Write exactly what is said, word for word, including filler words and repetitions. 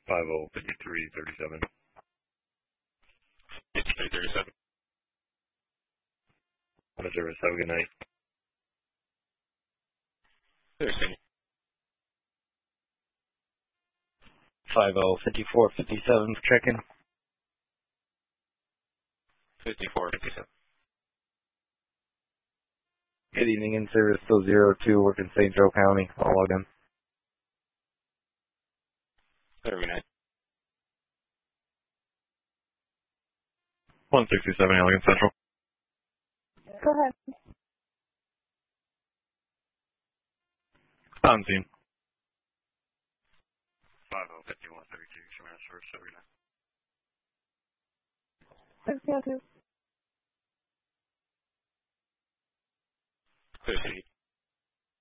five oh fifty-three thirty-seven. fifty-three thirty-seven. On the service. Have a good night. thirteen. five oh fifty-four fifty-seven for check-in. fifty-four fifty-seven. Good evening, in service still zero two, working Saint Joe County. I'll log in. thirty-nine. one sixty-seven Elegant Central. Go ahead. On scene. five oh fifty-one thirty-two, Sherman Service, have a good night. six oh two. fifty.